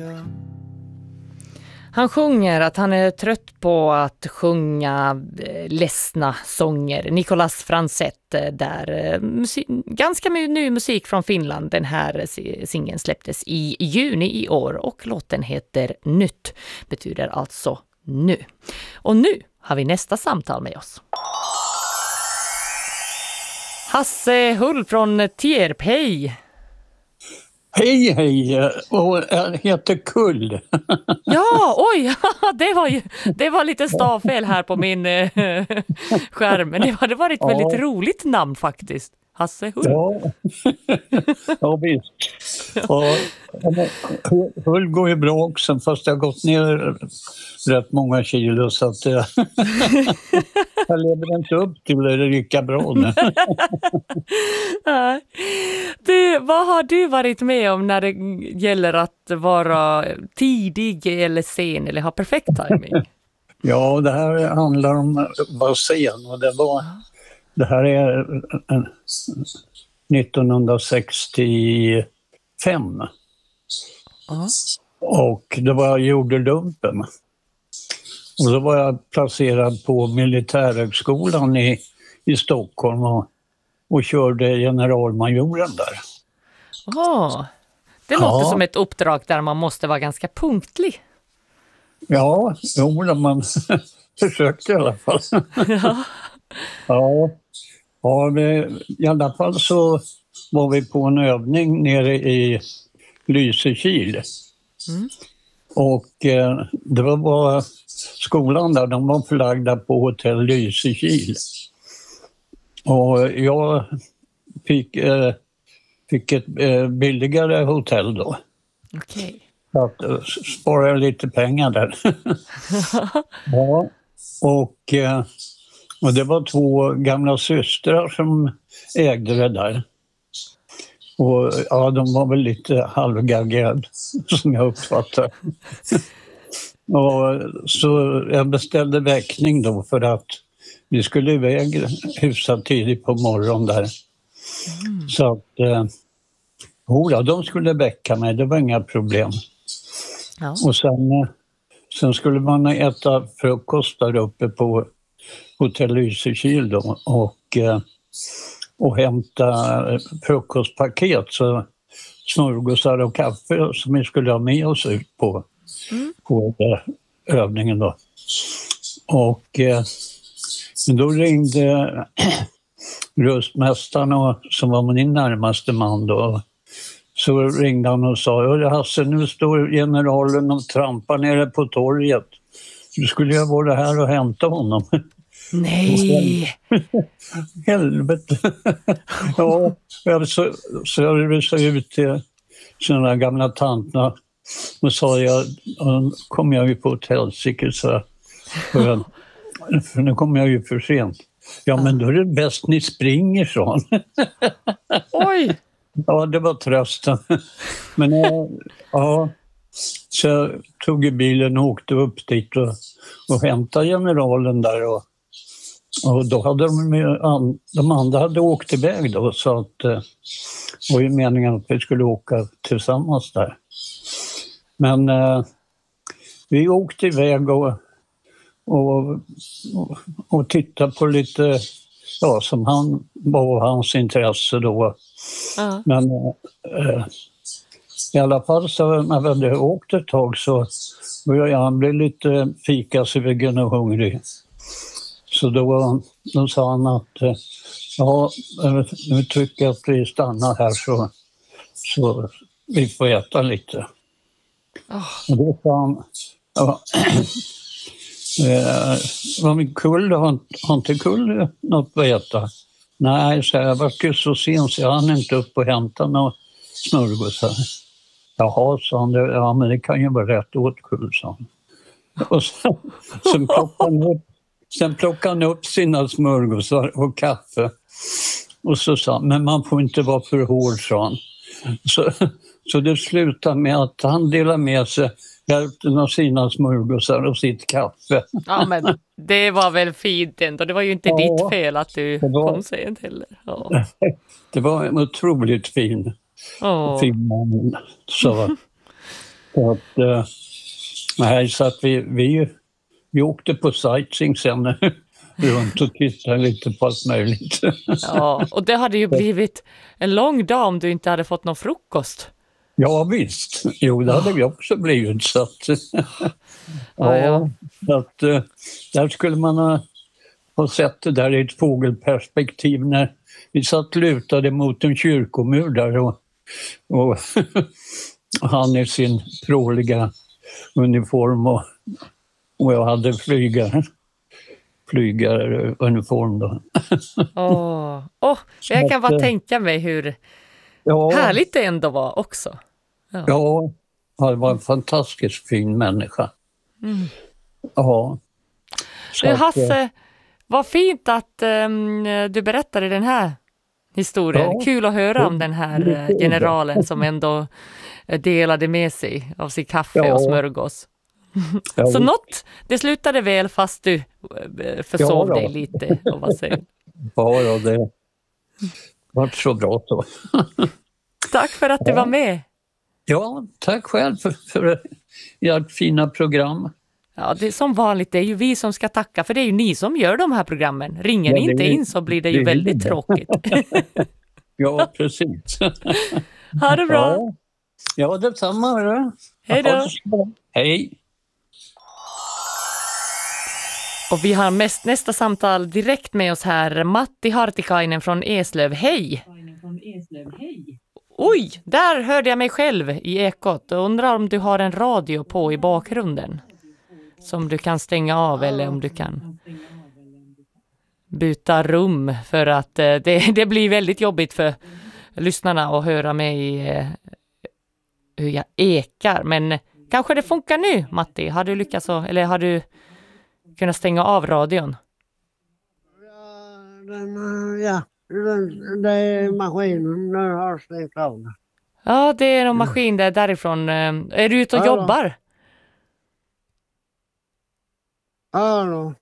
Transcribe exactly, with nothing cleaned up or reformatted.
Han sjunger att han är trött på att sjunga ledsna sånger. Nicolas Franzett där. Musik, ganska ny musik från Finland. Den här singeln släpptes i juni i år och låten heter Nytt. Betyder alltså nu. Och nu har vi nästa samtal med oss. Hasse Hull från Tierp, hej! Hej, hej! Och jag heter Kull. Ja, oj! Det var ju det var lite stavfel här på min äh, skärm. Men det hade varit ett ja. väldigt roligt namn faktiskt. Hasse Hull. Ja, ja visst. Och, Hull går ju bra också, fast jag har gått ner rätt många kilo så att jag, jag lever inte upp till det lika bra nu. Du, vad har du varit med om när det gäller att vara tidig eller sen eller ha perfekt timing? Ja, det här handlar om att vara sen och det var det här är nittonhundrasextiofem. Uh-huh. Och det var jag gjorde lumpen. Och då var jag placerad på militärhögskolan i, i Stockholm och, och körde generalmajoren där. Oh, det låter ja. som ett uppdrag där man måste vara ganska punktlig. Ja, jo, man försökte i alla fall. Ja. Ja. Ja, vi, i alla fall så var vi på en övning nere i Lysekil. Mm. Och eh, det var bara skolan där, de var förlagda på hotell Lysekil. Och jag fick, eh, fick ett eh, billigare hotell då. Okej. Okay. Så att eh, spara jag lite pengar där. Ja, och... Eh, Och det var två gamla systrar som ägde det där. Och ja, de var väl lite halvgaggade som jag uppfattade. Och så jag beställde väckning då för att vi skulle iväg hyfsat tidigt på morgonen där. Mm. Så att, eh, ja, de skulle väcka mig, det var inga problem. Ja. Och sen, sen skulle man äta frukost där uppe på hotell Lysekil då och, och hämta frukostpaket, så smörgåsar och kaffe som vi skulle ha med oss ut på, mm. på övningen då. Och då ringde röstmästaren och, som var min närmaste man då, så ringde han och sa: Hasse, nu står generalen och trampar nere på torget. Du skulle jag vara här och hämta honom. Nej! Helvete! Ja, så, så jag rusade ut till sina gamla tanterna och sa jag, kom jag ju på ett helsike, så för, för nu kommer jag ju för sent. Ja, men då är det bäst ni springer, sa han. Oj! Ja, det var trösten. Men ja, så jag tog i bilen och åkte upp dit och, och hämtade generalen där och Och då hade de, de andra hade åkt iväg då, så att det var ju meningen att vi skulle åka tillsammans där. Men eh, vi åkte iväg och, och, och, och tittade på lite, ja, som han var hans intresse då. Uh-huh. Men eh, i alla fall så när vi hade åkt ett tag så började han bli lite fikasugen och hungrig. Så då, då sa han att ja, nu tycker jag att vi stannar här så, så vi får äta lite. Oh. Och då sa han, ja, eh, var min kull, har, har inte kull något att äta? Nej, så jag var ju så sent så jag hann inte upp och hämta några smörgåsar. Jaha, sa han, ja men det kan ju vara rätt åt kull, sa han. Och så, så plockade han upp Sen plockade han upp sina smörgåsar och kaffe. Och så sa han, men man får inte vara för hård, sa han. Så, så det slutade med att han delade med sig hälften av sina smörgåsar och sitt kaffe. Ja, men det var väl fint ändå. Det var ju inte ja, ditt fel att du var, kom sent heller. Ja. Det var en otroligt fin, oh. fin man. Så. Så att, eh, nej, så att vi, vi, vi åkte på sightseeing sen runt och tittade lite på allt möjligt. Ja, och det hade ju blivit en lång dag om du inte hade fått någon frukost. Ja visst, jo det hade vi också blivit. Så att, Ja, ja. så att eh, där skulle man ha, ha sett det där i ett fågelperspektiv när vi satt lutade mot en kyrkomur där och, och han i sin pråliga uniform och, och jag hade flygare. flygaruniform då. Åh, oh, jag kan bara tänka mig hur ja, härligt det ändå var också. Ja, ja det var en fantastiskt fin människa. Mm. Ja. Så Du, att, Hasse, vad fint att um, du berättade den här historien. Ja. Kul att höra om den här uh, generalen som ändå uh, delade med sig av sin kaffe Ja. och smörgås. Ja. Så något, det slutade väl fast du försov Ja, då. dig lite och vad säger. Ja, ja, det var så bra så. Tack för att du var med. Ja, tack själv för, för ert fina program. Ja, det är som vanligt, det är ju vi som ska tacka, för det är ju ni som gör de här programmen. Ringer Ja, ni det inte är- in så blir det ju det är väldigt det. tråkigt. Ja, precis. Ha det bra. Ja, ja detsamma. Hörru. Hej då. Ha det så bra. Hej. Och vi har mest, nästa samtal direkt med oss här. Matti Hartikainen från Eslöv. Hej! Oj, där hörde jag mig själv i ekot. Och undrar om du har en radio på i bakgrunden. Som du kan stänga av eller om du kan byta rum. För att eh, det, det blir väldigt jobbigt för lyssnarna att höra mig eh, hur jag ekar. Men kanske det funkar nu, Matti. Har du lyckats så, eller har du kunnat stänga av radion? Ja, den, eh, ja den, det är maskinen, den har stängt av den. Ja, det är någon maskin där därifrån. Eh, Är du ute och Ja då. jobbar? Ja, då.